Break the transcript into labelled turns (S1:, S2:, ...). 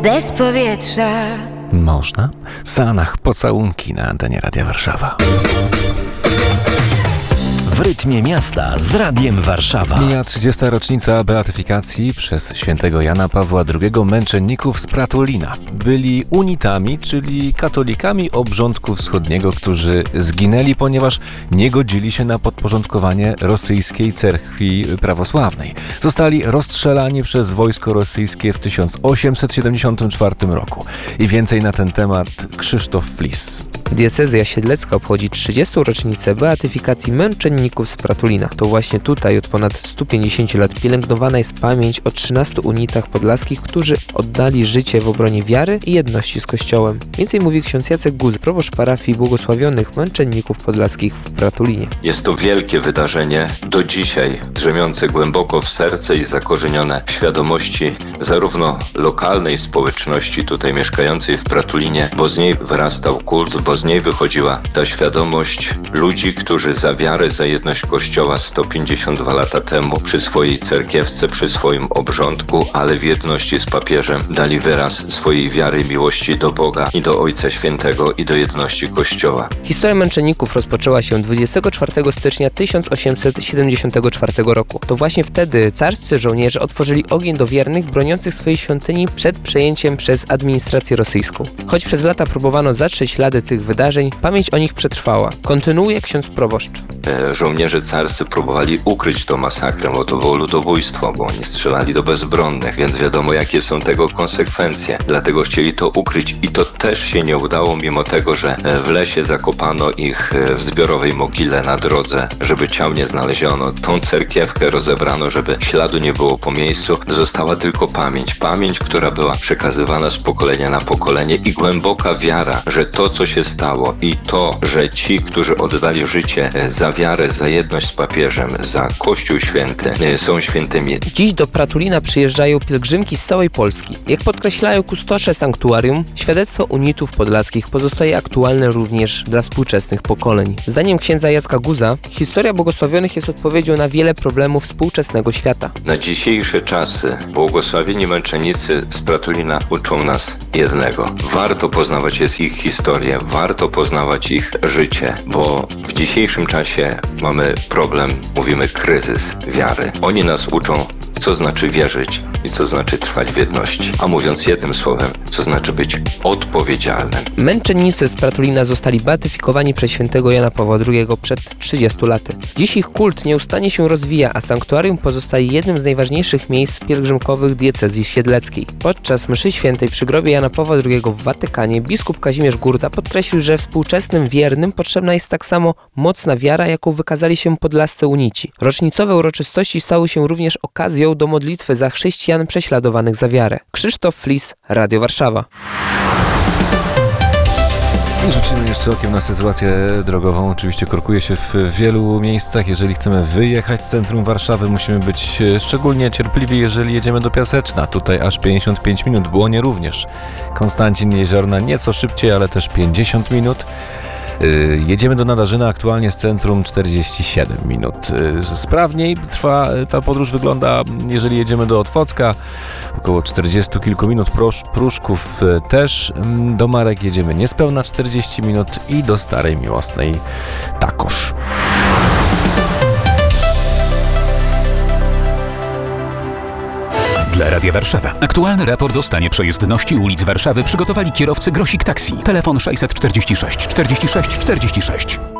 S1: bez powietrza.
S2: Można? Sanach pocałunki na antenie Radia Warszawa.
S3: W rytmie miasta z Radiem Warszawa.
S2: Mija 30. rocznica beatyfikacji przez świętego Jana Pawła II męczenników z Pratolina. Byli unitami, czyli katolikami obrządku wschodniego, którzy zginęli, ponieważ nie godzili się na podporządkowanie rosyjskiej cerkwi prawosławnej. Zostali rozstrzelani przez wojsko rosyjskie w 1874 roku. I więcej na ten temat Krzysztof Flis.
S4: Diecezja siedlecka obchodzi 30. rocznicę beatyfikacji męczenników z Pratolina. To właśnie tutaj od ponad 150 lat pielęgnowana jest pamięć o 13 unitach podlaskich, którzy oddali życie w obronie wiary i jedności z Kościołem. Więcej mówi ksiądz Jacek Guz, proboszcz parafii błogosławionych męczenników podlaskich w Pratolinie.
S5: Jest to wielkie wydarzenie, do dzisiaj drzemiące głęboko w serce i zakorzenione w świadomości zarówno lokalnej społeczności tutaj mieszkającej w Pratolinie, bo z niej wyrastał kult, bo z niej wychodziła ta świadomość ludzi, którzy za wiarę, za jedność Kościoła 152 lata temu przy swojej cerkiewce, przy swoim obrządku, ale w jedności z papieżem dali wyraz swojej wiary i miłości do Boga i do Ojca Świętego i do jedności Kościoła.
S4: Historia męczenników rozpoczęła się 24 stycznia 1874 roku. To właśnie wtedy carscy żołnierze otworzyli ogień do wiernych broniących swojej świątyni przed przejęciem przez administrację rosyjską. Choć przez lata próbowano zatrzeć ślady tych wydarzeń, pamięć o nich przetrwała. Kontynuuje ksiądz proboszcz.
S5: Żołnierze carscy próbowali ukryć tą masakrę, bo to było ludobójstwo, bo oni strzelali do bezbronnych, więc wiadomo jakie są tego konsekwencje. Dlatego chcieli to ukryć i to też się nie udało, mimo tego, że w lesie zakopano ich w zbiorowej mogile na drodze, żeby ciał nie znaleziono. Tą cerkiewkę rozebrano, żeby śladu nie było po miejscu. Została tylko pamięć, która była przekazywana z pokolenia na pokolenie i głęboka wiara, że to, co się stało i to, że ci, którzy oddali życie za wiarę, za jedność z papieżem, za Kościół Święty, są świętymi.
S4: Dziś do Pratolina przyjeżdżają pielgrzymki z całej Polski. Jak podkreślają kustosze sanktuarium, świadectwo unitów podlaskich pozostaje aktualne również dla współczesnych pokoleń. Zdaniem księdza Jacka Guza, historia błogosławionych jest odpowiedzią na wiele problemów współczesnego świata.
S5: Na dzisiejsze czasy błogosławieni męczennicy z Pratolina uczą nas jednego. Warto poznawać jest ich historię, warto poznawać ich życie, bo w dzisiejszym czasie mamy problem, mówimy kryzys wiary. Oni nas uczą, co znaczy wierzyć i co znaczy trwać w jedności. A mówiąc jednym słowem, co znaczy być odpowiedzialnym.
S4: Męczennicy z Pratolina zostali beatyfikowani przez świętego Jana Pawła II przed 30 laty. Dziś ich kult nieustannie się rozwija, a sanktuarium pozostaje jednym z najważniejszych miejsc pielgrzymkowych diecezji siedleckiej. Podczas mszy świętej przy grobie Jana Pawła II w Watykanie biskup Kazimierz Gurda podkreślił, że współczesnym wiernym potrzebna jest tak samo mocna wiara, jaką wykazali się podlascy unici. Rocznicowe uroczystości stały się również okazją do modlitwy za chrześcijan prześladowanych za wiarę. Krzysztof Flis, Radio Warszawa.
S2: I rzucimy jeszcze okiem na sytuację drogową. Oczywiście korkuje się w wielu miejscach. Jeżeli chcemy wyjechać z centrum Warszawy, musimy być szczególnie cierpliwi, jeżeli jedziemy do Piaseczna. Tutaj aż 55 minut, Błonie również. Konstancin Jeziorna nieco szybciej, ale też 50 minut. Jedziemy do Nadarzyna, aktualnie z centrum 47 minut. Sprawniej trwa ta podróż, wygląda, jeżeli jedziemy do Otwocka, około 40 kilku minut, Pruszków też. Do Marek jedziemy niespełna 40 minut i do Starej Miłosnej takoż.
S6: Dla Radia Warszawa. Aktualny raport o stanie przejezdności ulic Warszawy przygotowali kierowcy Grosik Taxi. Telefon 646 46 46.